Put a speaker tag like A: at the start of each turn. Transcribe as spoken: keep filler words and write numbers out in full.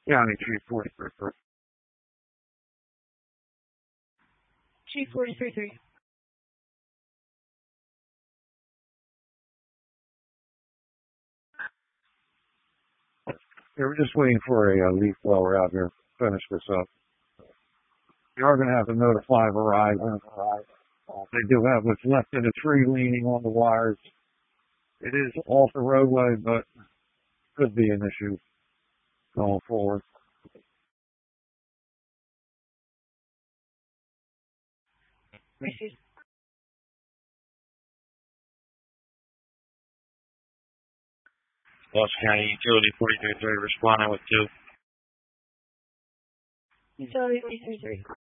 A: County Chief forty-three three.
B: Chief forty-three three.
A: Yeah, we're just waiting for a uh, leaf blower out here to finish this up. You are going to have to notify Verizon. They do have what's left of the tree leaning on the wires. It is off the roadway, but could be an issue going forward.
B: Received.
C: Lost County Utility forty-three three responding with two.
B: Utility forty-three three.